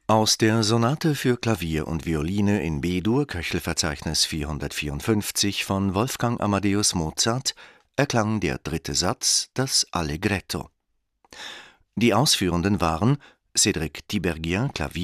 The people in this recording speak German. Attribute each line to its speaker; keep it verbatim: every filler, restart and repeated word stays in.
Speaker 1: Aus der Sonate für Klavier und Violine in B-Dur, Köchelverzeichnis vierhundertvierundfünfzig von Wolfgang Amadeus Mozart, erklang der dritte Satz, das Allegretto. Die Ausführenden waren Cédric Tiberghien, Klavier